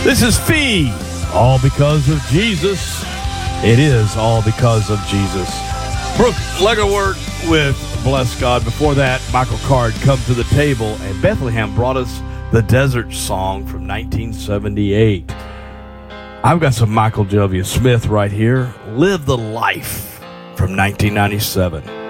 This is Fee. All because of Jesus. It is all because of Jesus. Brooke Legerwart with Bless God. Before that, Michael Card, Come to the Table. And Bethlehem brought us the Desert Song from 1978. I've got some Michael Jelvia Smith right here. Live the Life from 1997.